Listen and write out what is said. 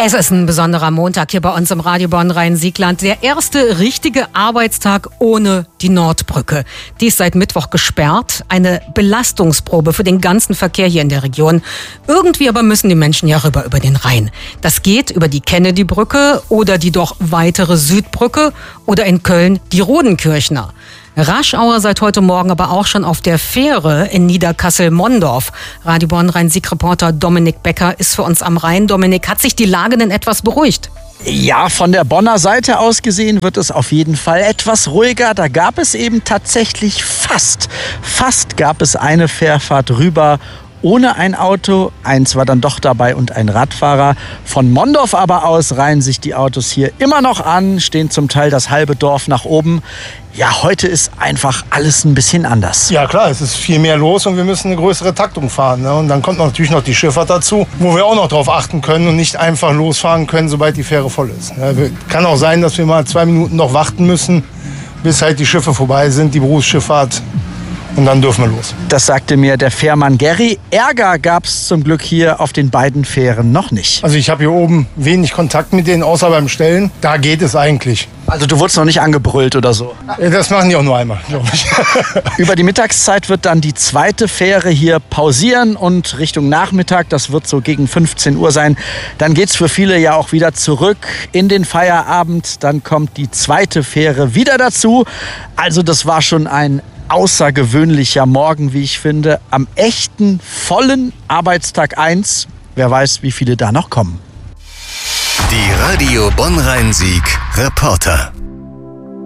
Es ist ein besonderer Montag hier bei uns im Radio Bonn-Rhein-Siegland. Der erste richtige Arbeitstag ohne die Nordbrücke. Die ist seit Mittwoch gesperrt. Eine Belastungsprobe für den ganzen Verkehr hier in der Region. Irgendwie aber müssen die Menschen ja rüber über den Rhein. Das geht über die Kennedy-Brücke oder die doch weitere Südbrücke oder in Köln die Rodenkirchner. Raschauer seit heute Morgen aber auch schon auf der Fähre in Niederkassel-Mondorf. Radio Bonn-Rhein-Sieg-Reporter Dominik Becker ist für uns am Rhein. Dominik, hat sich die Lage denn etwas beruhigt? Ja, von der Bonner Seite aus gesehen wird es auf jeden Fall etwas ruhiger. Da gab es eben tatsächlich fast gab es eine Fährfahrt rüber ohne ein Auto. Eins war dann doch dabei und ein Radfahrer. Von Mondorf aber aus reihen sich die Autos hier immer noch an, stehen zum Teil das halbe Dorf nach oben. Ja, heute ist einfach alles ein bisschen anders. Ja klar, es ist viel mehr los und wir müssen eine größere Taktung fahren. Ne? Und dann kommt natürlich noch die Schifffahrt dazu, wo wir auch noch drauf achten können und nicht einfach losfahren können, sobald die Fähre voll ist. Ne? Kann auch sein, dass wir mal 2 Minuten noch warten müssen, bis halt die Schiffe vorbei sind, die Berufsschifffahrt. Und dann dürfen wir los. Das sagte mir der Fährmann Gary. Ärger gab es zum Glück hier auf den beiden Fähren noch nicht. Also ich habe hier oben wenig Kontakt mit denen, außer beim Stellen. Da geht es eigentlich. Also du wurdest noch nicht angebrüllt oder so? Das machen die auch nur einmal, glaube ich. Über die Mittagszeit wird dann die zweite Fähre hier pausieren und Richtung Nachmittag, das wird so gegen 15 Uhr sein, dann geht's für viele ja auch wieder zurück in den Feierabend. Dann kommt die zweite Fähre wieder dazu. Also das war schon ein außergewöhnlicher Morgen, wie ich finde, am echten, vollen Arbeitstag 1. Wer weiß, wie viele da noch kommen. Die Radio Bonn-Rhein-Sieg Reporter.